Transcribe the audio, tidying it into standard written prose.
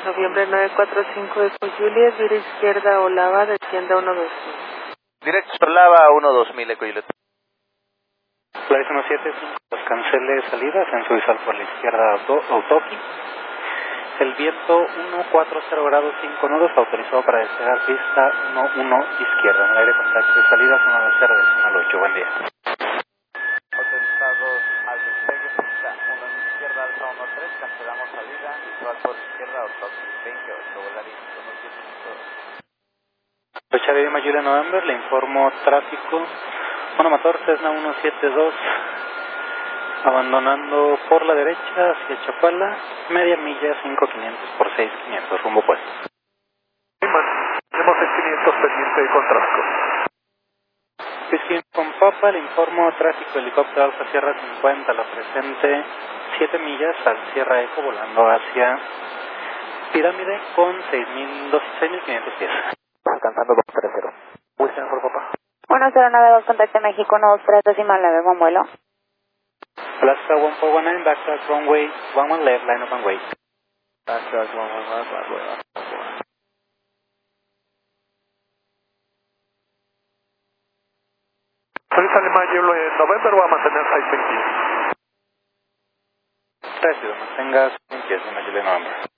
Noviembre 945 Eco Juliet, vía izquierda Olava, descienda 120. Directo Olava 12000 Eco Juliet. Flight 175, cancele salida, ascenso visual por la izquierda Autoki. El viento 140 grados 5 nudos, autorizado para despegar pista 11 izquierda. En el aire contacto de salida, zona 0 decimal 8. Buen día. Autorizados al despegue, pista 1 en izquierda, alfa 13, cancelamos salida, visual por izquierda, Autoki 28, volarín unos 10 minutos. Fecha de Julia November, le informo tráfico. Motor Cessna 172, abandonando por la derecha hacia Chapala, media milla 5500 por 6500, rumbo puesto. Tenemos 6500 pendiente con tráfico. Pisquín con Papa, le informo tráfico helicóptero Alfa Sierra 50, la presente 7 millas al Sierra Eco, volando hacia Pirámide con 6500 pies. Alcanzando 230. Wilson por Papa. 1092, contacte México, 123 decimal 9, buen vuelo. Alaska 1419, backtrack runway 11 left, line up and wait. Backtrack 11 left, line up and wait. Ahorita Alemán, hielo en November, va a mantener high 20. Gracias, mantengas en Julia November.